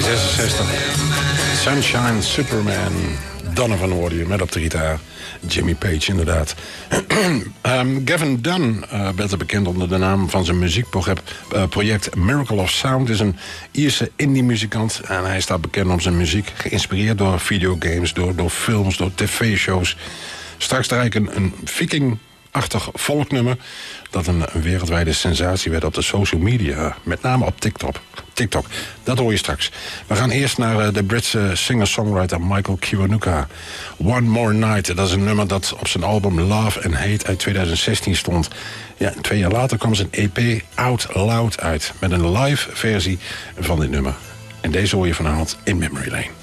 1966. Sunshine Superman. Donovan hoorde je met op de gitaar. Jimmy Page, inderdaad. Gavin Dunn, beter bekend onder de naam van zijn muziekproject Miracle of Sound, is een Ierse indie-muzikant. En hij staat bekend om zijn muziek, geïnspireerd door videogames, door films, door tv-shows. Straks draai ik een Viking-achtig volknummer dat een wereldwijde sensatie werd op de social media, met name op TikTok. Dat hoor je straks. We gaan eerst naar de Britse singer-songwriter Michael Kiwanuka. One More Night, dat is een nummer dat op zijn album Love and Hate uit 2016 stond. Ja, 2 jaar later kwam zijn EP Out Loud uit met een live versie van dit nummer. En deze hoor je vanavond in Memory Lane.